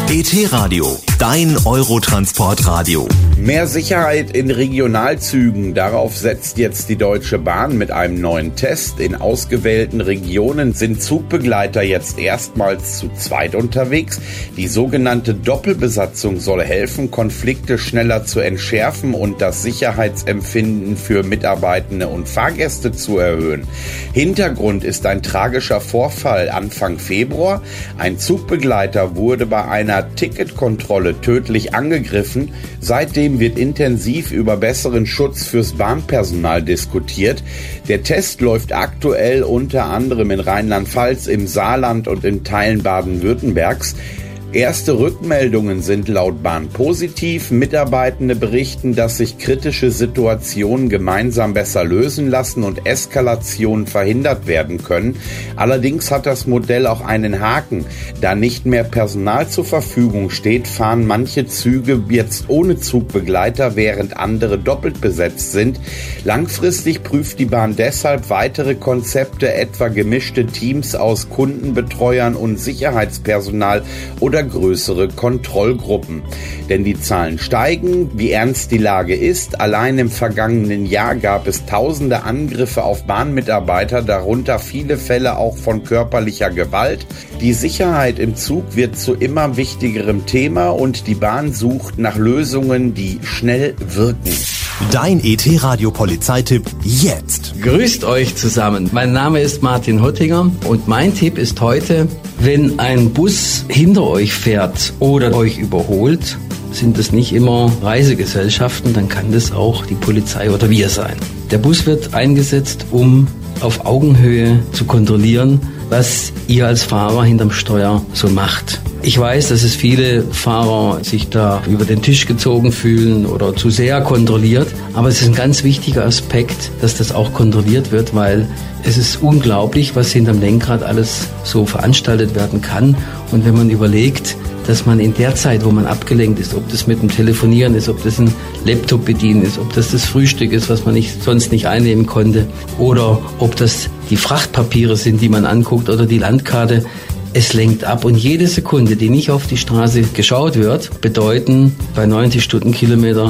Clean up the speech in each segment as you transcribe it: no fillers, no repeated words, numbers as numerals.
ET-Radio, dein Eurotransportradio. Mehr Sicherheit in Regionalzügen. Darauf setzt jetzt die Deutsche Bahn mit einem neuen Test. In ausgewählten Regionen sind Zugbegleiter jetzt erstmals zu zweit unterwegs. Die sogenannte Doppelbesatzung soll helfen, Konflikte schneller zu entschärfen und das Sicherheitsempfinden für Mitarbeitende und Fahrgäste zu erhöhen. Hintergrund ist ein tragischer Vorfall Anfang Februar. Ein Zugbegleiter wurde bei einer Ticketkontrolle tödlich angegriffen. Seitdem wird intensiv über besseren Schutz fürs Bahnpersonal diskutiert. Der Test läuft aktuell unter anderem in Rheinland-Pfalz, im Saarland und in Teilen Baden-Württembergs. Erste Rückmeldungen sind laut Bahn positiv. Mitarbeitende berichten, dass sich kritische Situationen gemeinsam besser lösen lassen und Eskalationen verhindert werden können. Allerdings hat das Modell auch einen Haken. Da nicht mehr Personal zur Verfügung steht, fahren manche Züge jetzt ohne Zugbegleiter, während andere doppelt besetzt sind. Langfristig prüft die Bahn deshalb weitere Konzepte, etwa gemischte Teams aus Kundenbetreuern und Sicherheitspersonal oder größere Kontrollgruppen. Denn die Zahlen steigen, wie ernst die Lage ist. Allein im vergangenen Jahr gab es tausende Angriffe auf Bahnmitarbeiter, darunter viele Fälle auch von körperlicher Gewalt. Die Sicherheit im Zug wird zu immer wichtigerem Thema und die Bahn sucht nach Lösungen, die schnell wirken. Dein ET-Radio-Polizeitipp jetzt. Grüßt euch zusammen. Mein Name ist Martin Hottinger und mein Tipp ist heute, wenn ein Bus hinter euch fährt oder euch überholt, sind es nicht immer Reisegesellschaften, dann kann das auch die Polizei oder wir sein. Der Bus wird eingesetzt, um auf Augenhöhe zu kontrollieren, was ihr als Fahrer hinterm Steuer so macht. Ich weiß, dass es viele Fahrer sich da über den Tisch gezogen fühlen oder zu sehr kontrolliert, aber es ist ein ganz wichtiger Aspekt, dass das auch kontrolliert wird, weil es ist unglaublich, was hinterm Lenkrad alles so veranstaltet werden kann. Und wenn man überlegt, dass man in der Zeit, wo man abgelenkt ist, ob das mit dem Telefonieren ist, ob das ein Laptop bedienen ist, ob das Frühstück ist, was man sonst nicht einnehmen konnte, oder ob das die Frachtpapiere sind, die man anguckt, oder die Landkarte, es lenkt ab. Und jede Sekunde, die nicht auf die Straße geschaut wird, bedeuten bei 90 Stundenkilometer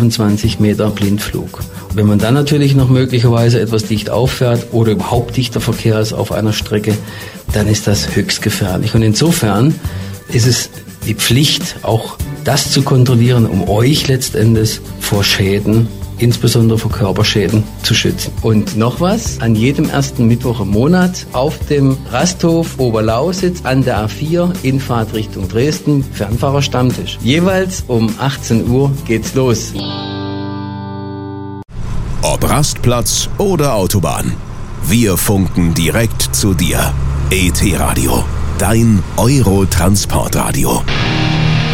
25 Meter Blindflug. Und wenn man dann natürlich noch möglicherweise etwas dicht auffährt oder überhaupt dichter Verkehr ist auf einer Strecke, dann ist das höchst gefährlich. Und insofern ist es die Pflicht, auch das zu kontrollieren, um euch letztendlich vor Schäden, insbesondere vor Körperschäden, zu schützen. Und noch was, an jedem ersten Mittwoch im Monat auf dem Rasthof Oberlausitz an der A4 in Fahrt Richtung Dresden, Fernfahrerstammtisch. Jeweils um 18 Uhr geht's los. Ob Rastplatz oder Autobahn, wir funken direkt zu dir. ET-Radio, dein Eurotransportradio.